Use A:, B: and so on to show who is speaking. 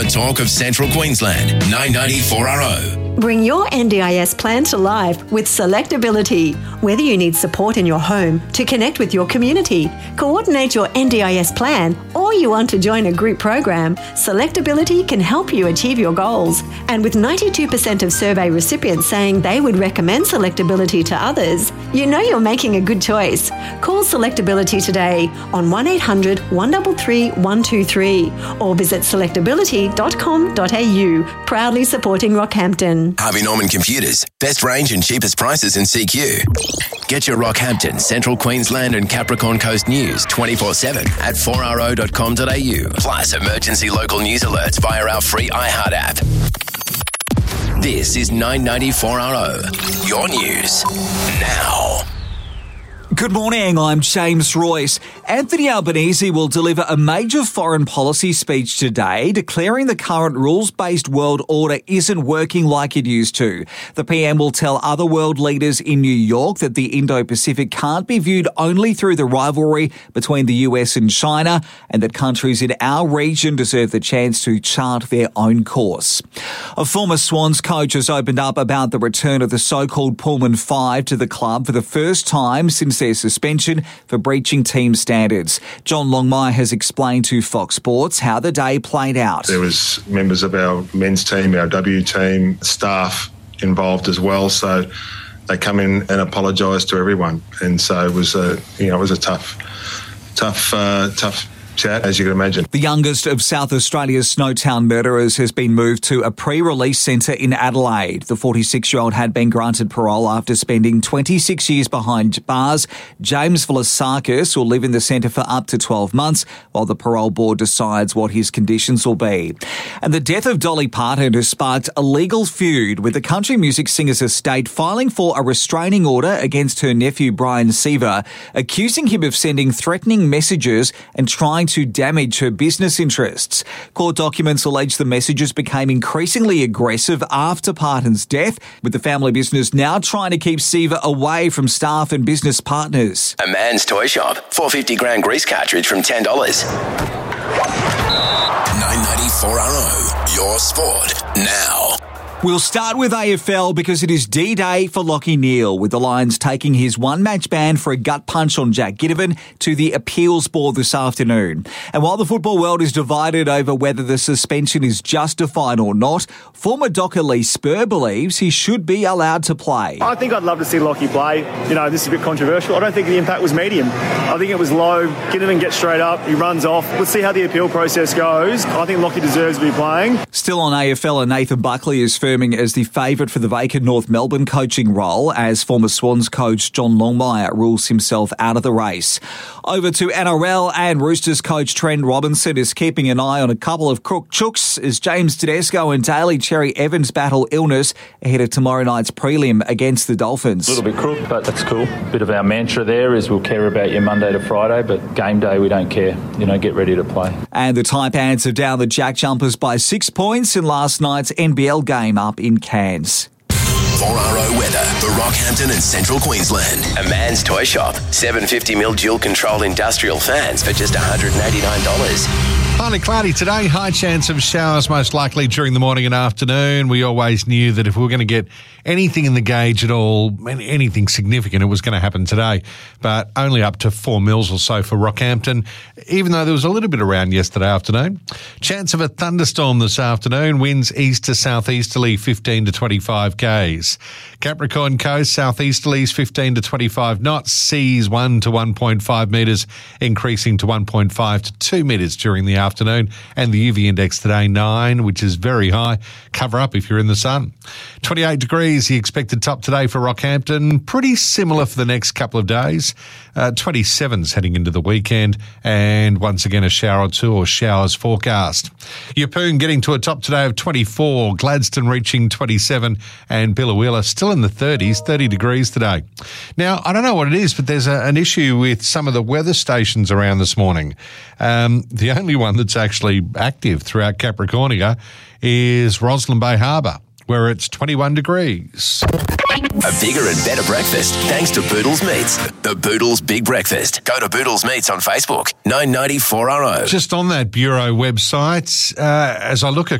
A: The talk of Central Queensland, 994RO.
B: Bring your NDIS plan to life with Selectability. Whether you need support in your home to connect with your community, coordinate your NDIS plan, or you want to join a group program, Selectability can help you achieve your goals. And with 92% of survey recipients saying they would recommend Selectability to others, you know you're making a good choice. Call Selectability today on 1800 133 123 or visit selectability.com.au, proudly supporting Rockhampton.
A: Harvey Norman Computers. Best range and cheapest prices in CQ. Get your Rockhampton, Central Queensland and Capricorn Coast news 24/7 at 4RO.com.au. Plus emergency local news alerts via our free iHeart app. This is 994RO. Your news now.
C: Good morning, I'm James Royce. Anthony Albanese will deliver a major foreign policy speech today, declaring the current rules-based world order isn't working like it used to. The PM will tell other world leaders in New York that the Indo-Pacific can't be viewed only through the rivalry between the US and China, and that countries in our region deserve the chance to chart their own course. A former Swans coach has opened up about the return of the so-called Pullman Five to the club for the first time since their suspension for breaching team standards. John Longmire has explained to Fox Sports how the day played out.
D: There was members of our men's team, our W team, staff involved as well, so they come in and apologise to everyone, and so it was a tough chat, as you can imagine.
C: The youngest of South Australia's Snowtown murderers has been moved to a pre-release centre in Adelaide. The 46-year-old had been granted parole after spending 26 years behind bars. James Vlasakis will live in the centre for up to 12 months while the parole board decides what his conditions will be. And the death of Dolly Parton has sparked a legal feud, with the country music singer's estate filing for a restraining order against her nephew Brian Seaver, accusing him of sending threatening messages and trying to damage her business interests. Court documents allege the messages became increasingly aggressive after Parton's death, with the family business now trying to keep Seaver away from staff and business partners.
A: A Man's Toy Shop. 450 grand grease cartridge from $10. 994RO. Your sport now.
C: We'll start with AFL because it is D-Day for Lachie Neale, with the Lions taking his one-match ban for a gut punch on Jack Ginnivan to the appeals board this afternoon. And while the football world is divided over whether the suspension is justified or not, former Docker Lee Spur believes he should be allowed to play.
E: I think I'd love to see Lachie play. You know, this is a bit controversial. I don't think the impact was medium. I think it was low. Ginnivan gets straight up, he runs off. Let's see how the appeal process goes. I think Lachie deserves to be playing.
C: Still on AFL, and Nathan Buckley is firming as the favourite for the vacant North Melbourne coaching role as former Swans coach John Longmire rules himself out of the race. Over to NRL, and Roosters coach Trent Robinson is keeping an eye on a couple of crook chooks as James Tedesco and Daly Cherry Evans battle illness ahead of tomorrow night's prelim against the Dolphins.
F: A little bit crook, but that's cool. Bit of our mantra there is we'll care about you Monday to Friday, but game day we don't care. You know, get ready to play.
C: And the Taipans have down the Jack Jumpers by 6 points in last night's NBL game up in Cairns.
A: 4RO weather for Rockhampton and Central Queensland. A Man's Toy Shop. 750mm dual-control industrial fans for just $189.
G: Partly cloudy today, high chance of showers most likely during the morning and afternoon. We always knew that if we were going to get anything in the gauge at all, anything significant, it was going to happen today. But only up to 4 mils or so for Rockhampton, even though there was a little bit around yesterday afternoon. Chance of a thunderstorm this afternoon, winds east to southeasterly 15 to 25 k's. Capricorn Coast, southeasterlies 15 to 25 knots, seas 1 to 1.5 metres, increasing to 1.5 to 2 metres during the afternoon, and the UV index today 9, which is very high. Cover up if you're in the sun. 28 degrees the expected top today for Rockhampton, pretty similar for the next couple of days. 27's heading into the weekend, and once again a shower or two or showers forecast. Yeppoon getting to a top today of 24, Gladstone reaching 27, and Billawheeler still in the 30s, 30 degrees today. Now, I don't know what it is, but there's an issue with some of the weather stations around this morning. The only one that's actually active throughout Capricornia is Roslyn Bay Harbour, where it's 21 degrees.
A: A bigger and better breakfast thanks to Boodles Meats. The Boodles Big Breakfast. Go to Boodles Meats on Facebook. $9.90 4RO.
G: Just on that Bureau website, as I look